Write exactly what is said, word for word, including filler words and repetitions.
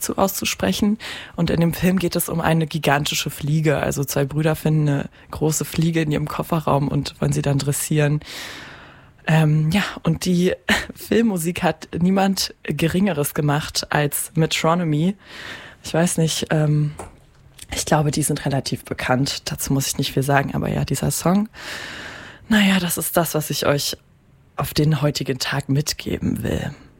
zu auszusprechen. Und in dem Film geht es um eine gigantische Fliege. Also zwei Brüder finden eine große Fliege in ihrem Kofferraum und wollen sie dann dressieren. Ähm, ja, und die Filmmusik hat niemand Geringeres gemacht als Metronomy. Ich weiß nicht, ähm, ich glaube, die sind relativ bekannt. Dazu muss ich nicht viel sagen, aber ja, dieser Song, naja, das ist das, was ich euch auf den heutigen Tag mitgeben will.